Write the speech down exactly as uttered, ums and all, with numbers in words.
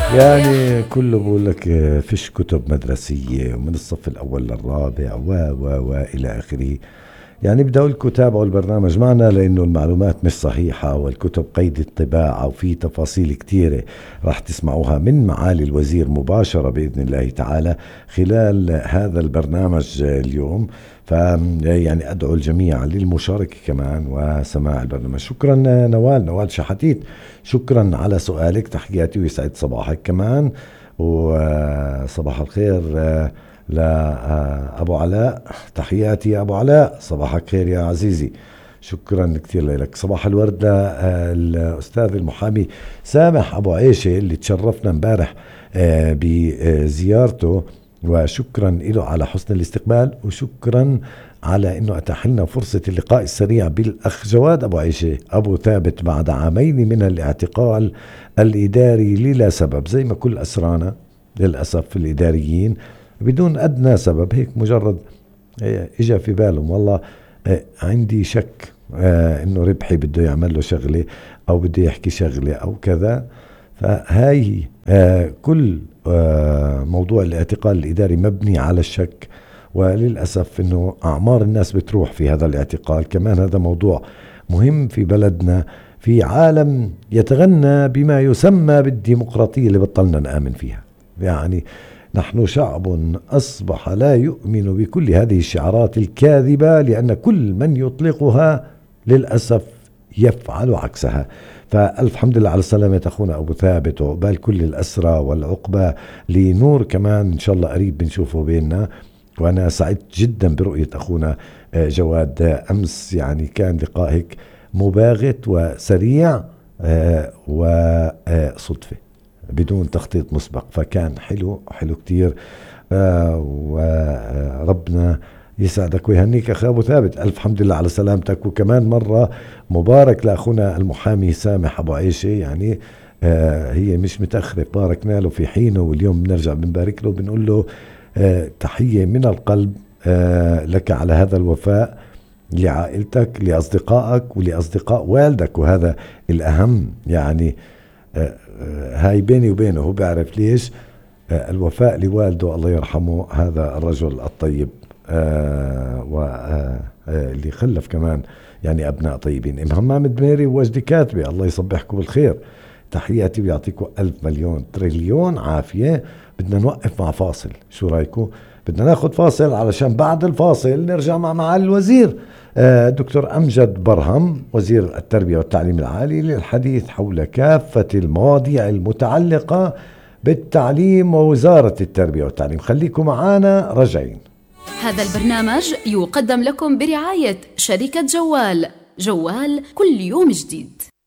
يعني كله بقول لك فيش كتب مدرسية ومن الصف الأول للرابع و و و إلى آخره. يعني بدي أقول لكم تابعوا البرنامج معنا لأنه المعلومات مش صحيحة والكتب قيد الطباعة وفي تفاصيل كتيرة راح تسمعوها من معالي الوزير مباشرة بإذن الله تعالى خلال هذا البرنامج اليوم. فيعني أدعو الجميع للمشاركة كمان وسماع البرنامج. شكرا نوال نوال شحاتيت، شكرا على سؤالك، تحياتي ويسعد صباحك كمان وصباح الخير لأبو علاء، تحياتي يا أبو علاء، صباحك خير يا عزيزي، شكرا كثير لك. صباح الورد للأستاذ المحامي سامح أبو عيشة اللي تشرفنا امبارح بزيارته، وشكرا له على حسن الاستقبال، وشكرا على انه اتاح لنا فرصة اللقاء السريع بالاخ جواد ابو عيشة ابو ثابت بعد عامين من الاعتقال الاداري للا سبب، زي ما كل اسرانا للاسف الاداريين بدون ادنى سبب، هيك مجرد اجا في بالهم والله عندي شك انه ربحي بده يعمل له شغلة او بده يحكي شغلة او كذا. فهاي كل موضوع الاعتقال الإداري مبني على الشك، وللأسف أنه أعمار الناس بتروح في هذا الاعتقال. كمان هذا موضوع مهم في بلدنا، في عالم يتغنى بما يسمى بالديمقراطية اللي بطلنا نآمن فيها. يعني نحن شعب أصبح لا يؤمن بكل هذه الشعارات الكاذبة، لأن كل من يطلقها للأسف يفعل عكسها. فألف حمد لله على السلامة أخونا أبو ثابت، وقبال كل الأسرى والعقبة لنور كمان إن شاء الله قريب بنشوفه بيننا. وأنا سعدت جدا برؤية أخونا جواد أمس، يعني كان لقاء هيك مباغت وسريع وصدفة بدون تخطيط مسبق، فكان حلو حلو كتير. وربنا يسعدك ويهنيك أخي أبو ثابت، ألف حمد لله على سلامتك. وكمان مرة مبارك لأخونا المحامي سامح أبو عيشة، يعني آه هي مش متأخرة، باركنا له في حينه، واليوم بنرجع بنبارك له بنقول له آه تحية من القلب آه لك على هذا الوفاء لعائلتك لأصدقائك ولأصدقاء والدك، وهذا الأهم. يعني آه هاي بيني وبينه، هو بيعرف ليش آه الوفاء لوالده الله يرحمه، هذا الرجل الطيب آه واللي آه خلف كمان يعني أبناء طيبين. إم همام الدميري ووجدي كاتبة، الله يصبحكم بالخير، تحياتي ويعطيكم ألف مليون تريليون عافية. بدنا نوقف مع فاصل، شو رأيكم؟ بدنا ناخد فاصل علشان بعد الفاصل نرجع مع معالي الوزير آه دكتور أمجد برهم وزير التربية والتعليم العالي للحديث حول كافة المواضيع المتعلقة بالتعليم ووزارة التربية والتعليم. خليكم معانا رجعين. هذا البرنامج يقدم لكم برعاية شركة جوال، جوال كل يوم جديد.